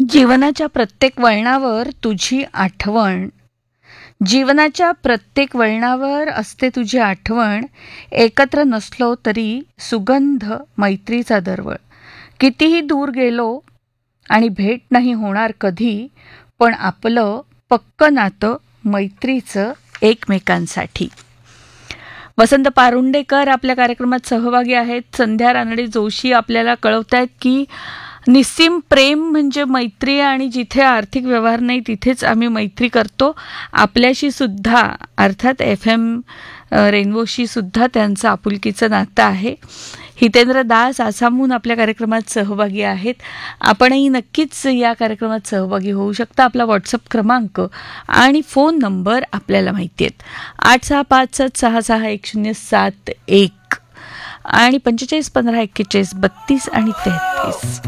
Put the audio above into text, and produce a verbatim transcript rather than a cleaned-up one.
जीवनाच्या प्रत्येक वळणावर तुझी आठवण जीवनाच्या प्रत्येक वळणावर असते तुझी आठवण. एकत्र नसलो तरी सुगंध मैत्रीचा दरवळ. कितीही दूर गेलो आणि भेट नाही होणार कधी, पण आपलं पक्क नातं मैत्रीचं एकमेकांसाठी. वसंत पारुंडेकर आपल्या कार्यक्रमात सहभागी आहेत. संध्या रानडे जोशी आपल्याला कळवतायत की निस्सीम प्रेम म्हणजे मैत्री, आणि जिथे आर्थिक व्यवहार नाही तिथेच आम्ही मैत्री करतो. आपल्याशी सुद्धा अर्थात एफ एम रेनबोशी सुद्धा त्यांचं आपुलकीचं नातं आहे. हितेंद्र दास आसामहून आपल्या कार्यक्रमात सहभागी आहेत. आपणही नक्कीच या कार्यक्रमात सहभागी होऊ शकता. आपला व्हॉट्सअप क्रमांक आणि फोन नंबर आपल्याला माहिती आहेत. आठ सहा पाच सात सहा सहा एक शून्य सात एक आणि पंचेचाळीस पंधरा एक्केचाळीस बत्तीस आणि तेहतीस.